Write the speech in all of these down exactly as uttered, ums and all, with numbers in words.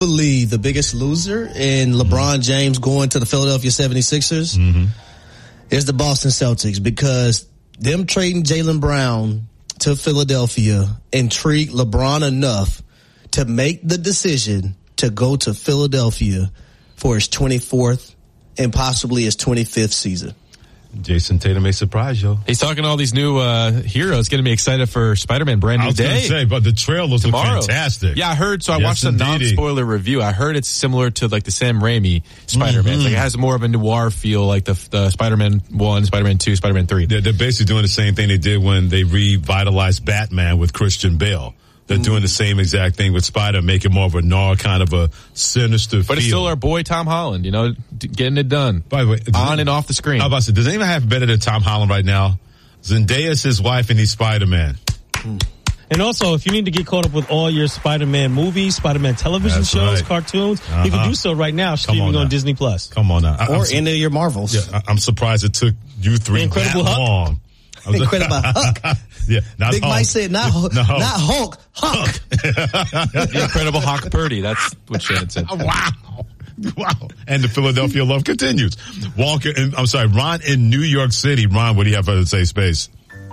believe the biggest loser in LeBron mm-hmm. James going to the Philadelphia seventy-sixers mm-hmm. is the Boston Celtics, because them trading Jaylen Brown to Philadelphia intrigued LeBron enough to make the decision to go to Philadelphia for his twenty-fourth and possibly his twenty-fifth season. Jason Tatum may surprise you. He's talking to all these new uh, heroes, getting me excited for Spider-Man Brand New Day. I was going to say, but the trailers look fantastic. Yeah, I heard, so I yes, watched the indeedy. non-spoiler review. I heard it's similar to like the Sam Raimi Spider-Man. Mm-hmm. Like it has more of a noir feel, like the, the Spider-Man one, Spider-Man two, Spider-Man three. They're, they're basically doing the same thing they did when they revitalized Batman with Christian Bale. They're mm. doing the same exact thing with Spider, making more of a noir, kind of a sinister but feel. But it's still our boy Tom Holland, you know, getting it done. By the way, on and off the screen. I was about to say, does anyone have better than Tom Holland right now? Zendaya's his wife and he's Spider-Man. Mm. And also, if you need to get caught up with all your Spider-Man movies, Spider-Man television That's shows, right. cartoons, uh-huh. you can do so right now, streaming on, on now. Disney Plus. Come on now. I, or I'm, any of your Marvels. Yeah, I'm surprised it took you three Incredible that Hulk. long. Incredible Hulk. Yeah, not Big Hulk. Mike said, not, no. not Hulk, Hulk. The Incredible Hulk Purdy. That's what Shannon said. Wow. Wow. And the Philadelphia love continues. Walker, in, I'm sorry, Ron in New York City. Ron, what do you have for the safe space?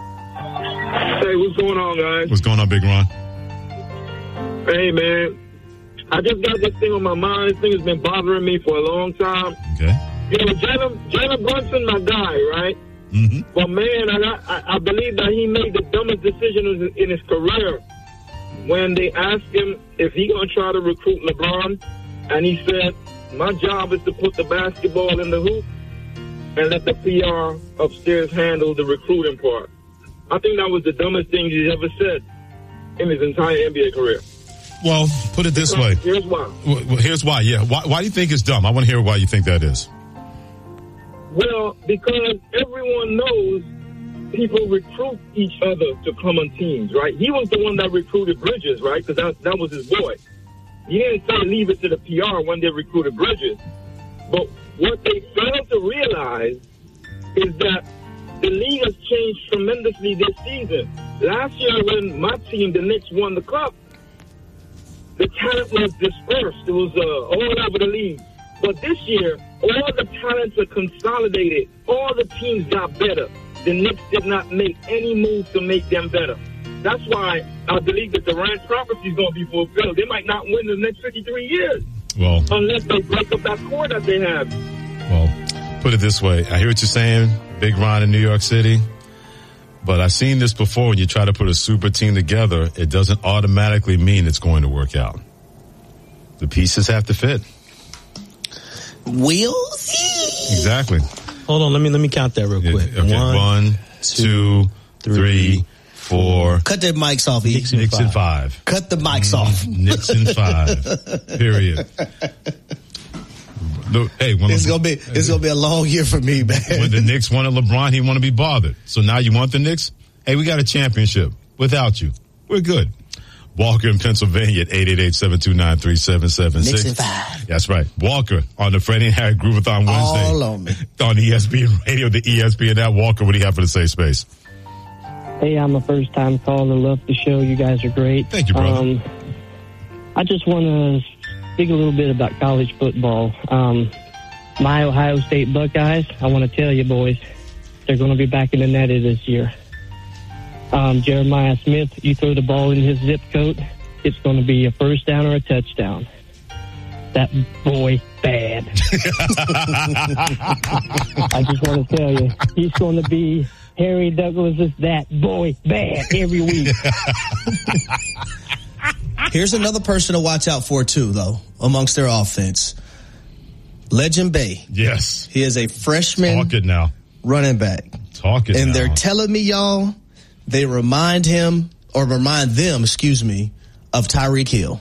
Hey, what's going on, guys? What's going on, Big Ron? Hey, man. I just got this thing on my mind. This thing has been bothering me for a long time. Okay. You know, Jalen, Jalen Brunson, my guy, right? Mm-hmm. But, man, I, I, I believe that he made the dumbest decision in his career when they asked him if he going to try to recruit LeBron. And he said, my job is to put the basketball in the hoop and let the P R upstairs handle the recruiting part. I think that was the dumbest thing he's ever said in his entire N B A career. Well, put it this way. Here's why. Well, here's why, yeah. Why, why do you think it's dumb? I want to hear why you think that is. Well, because everyone knows people recruit each other to come on teams, right? He was the one that recruited Bridges, right? Because that, that was his boy. He didn't say leave it to the P R when they recruited Bridges. But what they failed to realize is that the league has changed tremendously this season. Last year when my team, the Knicks, won the cup, the talent was dispersed. It was uh, all over the league. But this year, all the talents are consolidated. All the teams got better. The Knicks did not make any move to make them better. That's why I believe that the Durant prophecy is going to be fulfilled. They might not win the next fifty-three years. Well, unless they break up that core that they have. Well, put it this way. I hear what you're saying, Big Ron in New York City. But I've seen this before. When you try to put a super team together, it doesn't automatically mean it's going to work out. The pieces have to fit. We'll see. Exactly. Hold on. Let me let me count that real Yeah, quick. okay. One, One two, three, three, four. Cut their mics off. Nixon, Nixon five. five. Cut the mics off. Nixon five. Period. Look, hey, when it's Le- gonna be it's gonna be a long year for me, man. When the Knicks wanted LeBron, he want to be bothered. So now you want the Knicks? Hey, we got a championship without you. We're good. Walker in Pennsylvania at eight eight eight, seven two nine, three seven seven six. Nixon five. That's right. Walker on the Freddie and Harry Groovathon Wednesday. All on me. On E S P N Radio, the E S P N app. Walker, what do you have for the safe space? Hey, I'm a first-time caller. Love the show. You guys are great. Thank you, brother. Um, I just want to speak a little bit about college football. Um, my Ohio State Buckeyes, I want to tell you, boys, they're going to be back in the netty this year. Um, Jeremiah Smith, you throw the ball in his zip coat, it's going to be a first down or a touchdown. That boy bad. I just want to tell you, he's going to be Harry Douglas is that boy bad every week. Here's another person to watch out for, too, though, amongst their offense. Legend Bay. Yes. He is a freshman Talk it now. running back. Talk it and now. they're telling me, y'all, they remind him, or remind them, excuse me, of Tyreek Hill.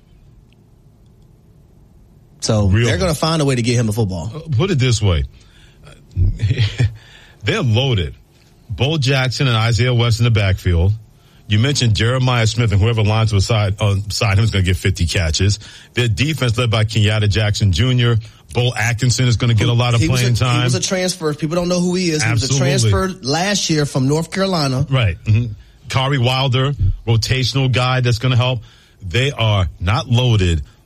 So Real. They're going to find a way to get him the football. Put it this way. They're loaded. Bo Jackson and Isaiah West in the backfield. You mentioned Jeremiah Smith, and whoever lines beside, uh, beside him is going to get fifty catches. Their defense led by Kenyatta Jackson Junior Bo Atkinson is going to get a lot of he playing was a, time. He was a transfer. People don't know who he is. Absolutely. He was a transfer last year from North Carolina. Right. Mm-hmm. Kari Wilder, rotational guy that's going to help. They are not loaded,